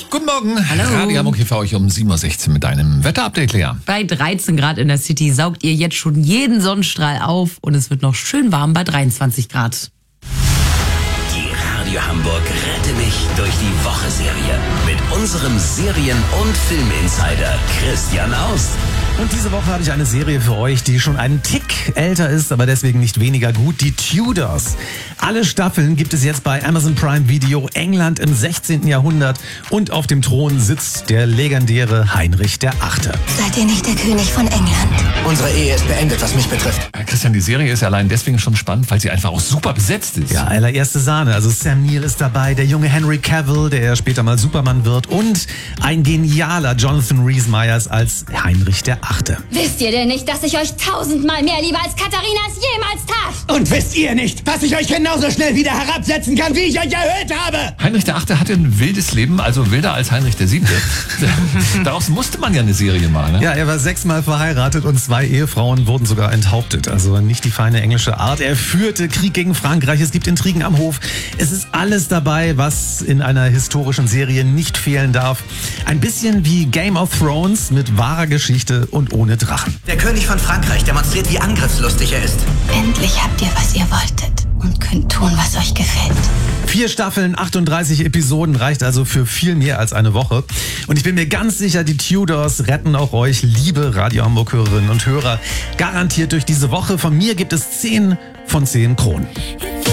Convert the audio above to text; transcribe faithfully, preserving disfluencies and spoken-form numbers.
Guten Morgen. Hallo. Radio Hamburg hier für euch um sieben Uhr sechzehn mit deinem Wetterupdate, Lea. Bei dreizehn Grad in der City saugt ihr jetzt schon jeden Sonnenstrahl auf und es wird noch schön warm bei dreiundzwanzig Grad. Die Radio Hamburg Rette mich durch die Woche-Serie mit unserem Serien- und Filminsider Christian Aust. Und diese Woche habe ich eine Serie für euch, die schon einen Tick älter ist, aber deswegen nicht weniger gut. Die Tudors. Alle Staffeln gibt es jetzt bei Amazon Prime Video. England im sechzehnten Jahrhundert. Und auf dem Thron sitzt der legendäre Heinrich der Achte. Seid ihr nicht der König von England? Unsere Ehe ist beendet, was mich betrifft. Ja, Christian, die Serie ist ja allein deswegen schon spannend, weil sie einfach auch super besetzt ist. Ja, allererste Sahne. Also Sam Neill ist dabei, der junge Henry Cavill, der später mal Superman wird. Und ein genialer Jonathan Rhys-Meyers als Heinrich der Achte. Wisst ihr denn nicht, dass ich euch tausendmal mehr liebe als Katharina es jemals tat? Und wisst ihr nicht, dass ich euch genauso schnell wieder herabsetzen kann, wie ich euch erhöht habe? Heinrich der Achte hatte ein wildes Leben, also wilder als Heinrich der Siebte. Daraus musste man ja eine Serie machen, ne? Ja, er war sechsmal verheiratet und zwei Ehefrauen wurden sogar enthauptet. Also nicht die feine englische Art. Er führte Krieg gegen Frankreich, es gibt Intrigen am Hof. Es ist alles dabei, was in einer historischen Serie nicht fehlen darf. Ein bisschen wie Game of Thrones mit wahrer Geschichte und ohne Drachen. Der König von Frankreich demonstriert, wie angriffslustig er ist. Endlich habt ihr, was ihr wolltet und könnt tun, was euch gefällt. Vier Staffeln, achtunddreißig Episoden reicht also für viel mehr als eine Woche. Und ich bin mir ganz sicher, die Tudors retten auch euch, liebe Radio Hamburg-Hörerinnen und Hörer, garantiert durch diese Woche. Von mir gibt es zehn von zehn Kronen.